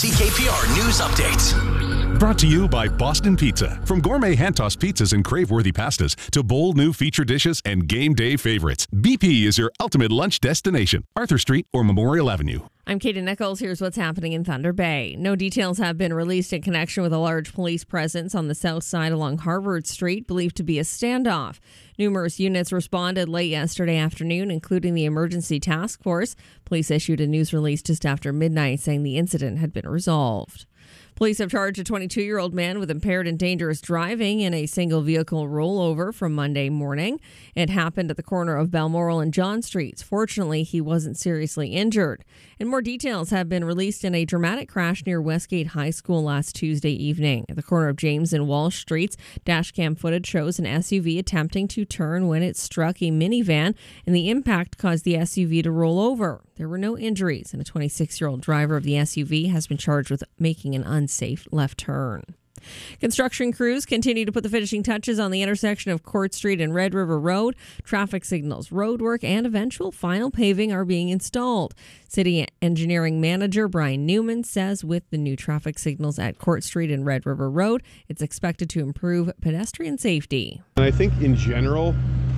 CKPR News Update. Brought to you by Boston Pizza. From gourmet hand-tossed pizzas and crave-worthy pastas to bold new feature dishes and game day favorites, BP is your ultimate lunch destination. Arthur Street or Memorial Avenue. I'm Katie Nichols. Here's what's happening in Thunder Bay. No details have been released in connection with a large police presence on the south side along Harvard Street, believed to be a standoff. Numerous units responded late yesterday afternoon, including the emergency task force. Police issued a news release just after midnight saying the incident had been resolved. Police have charged a 22-year-old man with impaired and dangerous driving in a single vehicle rollover from Monday morning. It happened at the corner of Balmoral and John Streets. Fortunately, he wasn't seriously injured. And more details have been released in a dramatic crash near Westgate High School last Tuesday evening. At the corner of James and Walsh Streets, dashcam footage shows an SUV attempting to turn when it struck a minivan, and the impact caused the SUV to roll over. There were no injuries, and a 26-year-old driver of the SUV has been charged with making an unsafe left turn. Construction crews continue to put the finishing touches on the intersection of Court Street and Red River Road. Traffic signals, roadwork, and eventual final paving are being installed. City Engineering Manager Brian Newman says with the new traffic signals at Court Street and Red River Road, it's expected to improve pedestrian safety. And I think in general,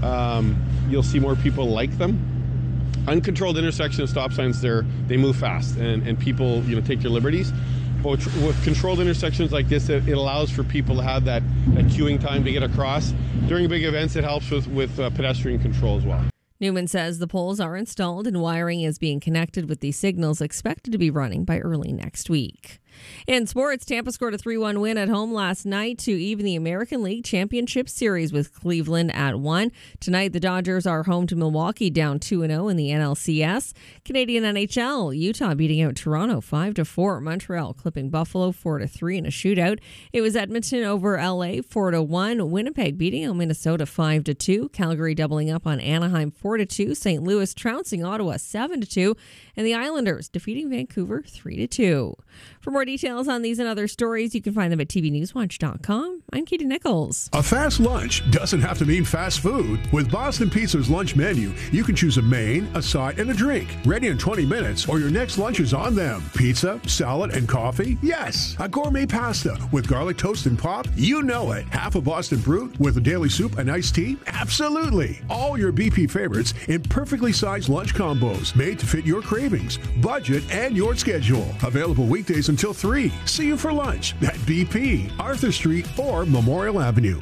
you'll see more people like them. Uncontrolled intersection stop signs, they move fast and people take their liberties. But with controlled intersections like this, it allows for people to have that queuing time to get across. During big events, it helps with pedestrian control as well. Newman says the poles are installed and wiring is being connected with these signals expected to be running by early next week. In sports, Tampa scored a 3-1 win at home last night to even the American League Championship Series with Cleveland at 1. Tonight, the Dodgers are home to Milwaukee, down 2-0 in the NLCS. Canadian NHL, Utah beating out Toronto 5-4. Montreal clipping Buffalo 4-3 in a shootout. It was Edmonton over LA 4-1. Winnipeg beating out Minnesota 5-2. Calgary doubling up on Anaheim 4-2. St. Louis trouncing Ottawa 7-2. And the Islanders defeating Vancouver 3-2. For more details on these and other stories, you can find them at tvnewswatch.com. I'm Katie Nichols. A fast lunch doesn't have to mean fast food. With Boston Pizza's lunch menu, you can choose a main, a side, and a drink. Ready in 20 minutes, or your next lunch is on them. Pizza, salad, and coffee? Yes. A gourmet pasta with garlic toast and pop? You know it. Half a Boston Brute with a daily soup and iced tea? Absolutely. All your BP favorites in perfectly sized lunch combos made to fit your cravings, budget, and your schedule. Available weekdays until 3. See you for lunch at BP, Arthur Street, or Memorial Avenue.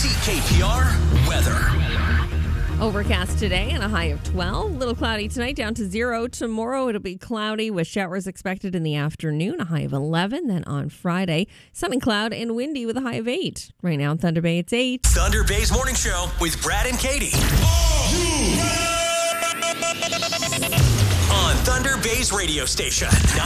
CKPR weather. Overcast today and a high of 12. Little cloudy tonight, down to 0. Tomorrow it'll be cloudy with showers expected in the afternoon, a high of 11. Then on Friday, sun and cloud and windy with a high of 8. Right now in Thunder Bay, it's 8. Thunder Bay's Morning Show with Brad and Katie. On Thunder Bay's radio station.